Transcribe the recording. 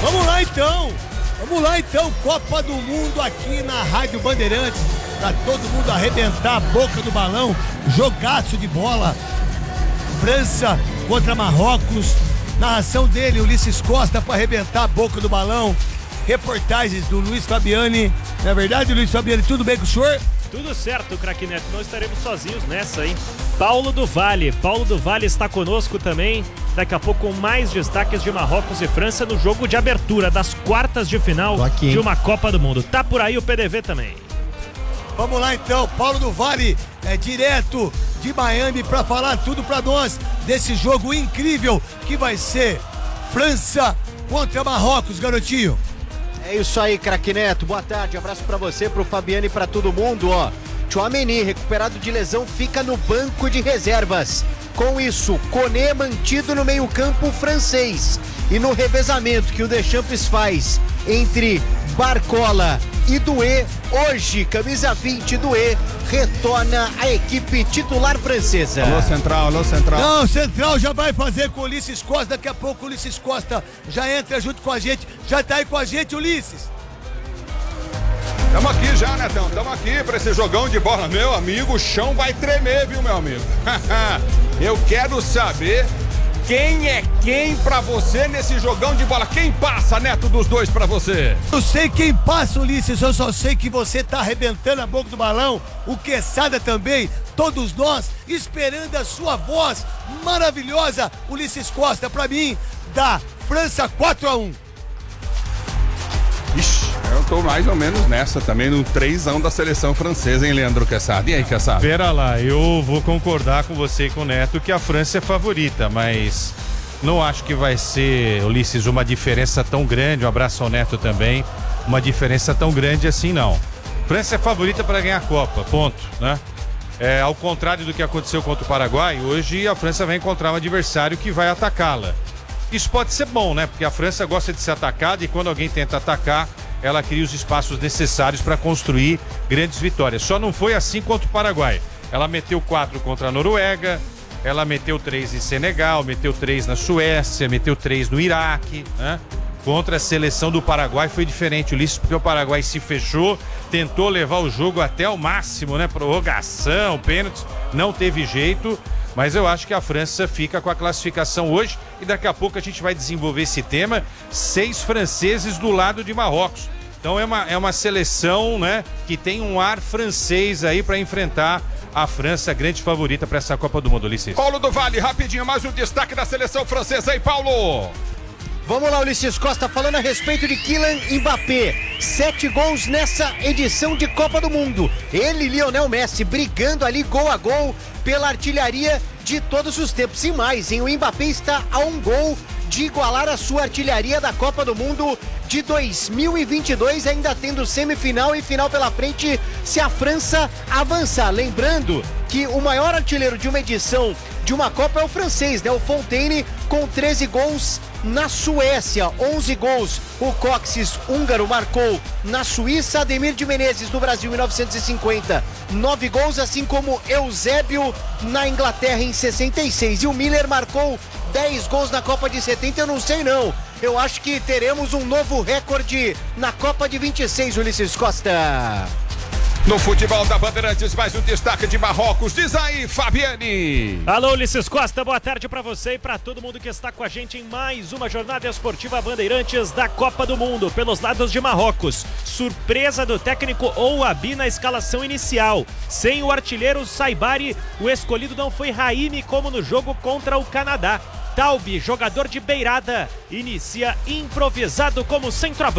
Vamos lá então, Copa do Mundo aqui na Rádio Bandeirantes, pra todo mundo arrebentar a boca do balão, jogaço de bola, França contra Marrocos, narração dele, Ulisses Costa, pra arrebentar a boca do balão, reportagens do Luiz Fabiani. Não é verdade, Luiz Fabiani? Tudo bem com o senhor? Tudo certo, craque Neto, não estaremos sozinhos nessa, hein? Paulo do Vale está conosco também, daqui a pouco com mais destaques de Marrocos e França no jogo de abertura das quartas de final de uma Copa do Mundo. Tá por aí o PDV também. Vamos lá então, Paulo do Vale direto de Miami para falar tudo para nós desse jogo incrível que vai ser França contra Marrocos, garotinho. É isso aí, craque Neto, boa tarde, abraço pra você, pro Fabiano e pra todo mundo, ó. Tchouaméni, recuperado de lesão, fica no banco de reservas. Com isso, Koné mantido no meio-campo francês. E no revezamento que o Deschamps faz entre Barcola e Doué, hoje, camisa 20, Doué retorna à equipe titular francesa. Alô, Central. Não, Central já vai fazer com o Ulisses Costa, daqui a pouco o Ulisses Costa já entra junto com a gente, já tá aí com a gente, Ulisses. Tamo aqui já, Netão, tamo aqui pra esse jogão de bola. Meu amigo, o chão vai tremer, viu, meu amigo? Eu quero saber quem é quem pra você nesse jogão de bola. Quem passa, Neto, dos dois pra você? Eu sei quem passa, Ulisses, eu só sei que você tá arrebentando a boca do balão, o Quesada também, todos nós esperando a sua voz maravilhosa, Ulisses Costa, pra mim, da França 4-1. Ixi, eu tô mais ou menos nessa também, no 3-1 da seleção francesa, hein, Leandro Quesada? E aí, Quesada? Pera lá, eu vou concordar com você e com o Neto que a França é favorita, mas não acho que vai ser, Ulisses, uma diferença tão grande, um abraço ao Neto também, uma diferença tão grande assim não. França é favorita para ganhar a Copa, ponto, né? Ao contrário do que aconteceu contra o Paraguai, hoje a França vai encontrar um adversário que vai atacá-la. Isso pode ser bom, né? Porque a França gosta de ser atacada e quando alguém tenta atacar, ela cria os espaços necessários para construir grandes vitórias. Só não foi assim contra o Paraguai. Ela meteu 4 contra a Noruega, ela meteu 3 em Senegal, meteu 3 na Suécia, meteu 3 no Iraque, né? Contra a seleção do Paraguai foi diferente, Ulisses, porque o Paraguai se fechou, tentou levar o jogo até o máximo, né? Prorrogação, pênaltis, não teve jeito. Mas eu acho que a França fica com a classificação hoje e daqui a pouco a gente vai desenvolver esse tema. 6 franceses do lado de Marrocos. Então é uma seleção, né, que tem um ar francês aí para enfrentar a França, grande favorita para essa Copa do Mundo, Ulisses. Paulo do Vale, rapidinho, mais um destaque da seleção francesa aí, Paulo. Vamos lá, Ulisses Costa, falando a respeito de Kylian Mbappé. 7 gols nessa edição de Copa do Mundo. Ele e Lionel Messi brigando ali gol a gol pela artilharia de todos os tempos. E mais, hein? O Mbappé está a 1 gol de igualar a sua artilharia da Copa do Mundo de 2022, ainda tendo semifinal e final pela frente se a França avançar. Lembrando que o maior artilheiro de uma edição de uma Copa é o francês, né? O Fontaine, com 13 gols na Suécia, 11 gols o Coxes húngaro marcou na Suíça, Ademir de Menezes no Brasil em 1950, 9 gols, assim como Eusébio na Inglaterra em 66, e o Miller marcou 10 gols na Copa de 70, eu não sei não, eu acho que teremos um novo recorde na Copa de 26, Ulisses Costa. No futebol da Bandeirantes, mais um destaque de Marrocos. Diz aí, Fabiani. Alô, Ulisses Costa, boa tarde pra você e pra todo mundo que está com a gente em mais uma jornada esportiva Bandeirantes da Copa do Mundo. Pelos lados de Marrocos, surpresa do técnico Ouabi na escalação inicial. Sem o artilheiro Saibari, o escolhido não foi Raimi como no jogo contra o Canadá. Taube, jogador de beirada, inicia improvisado como centroavante.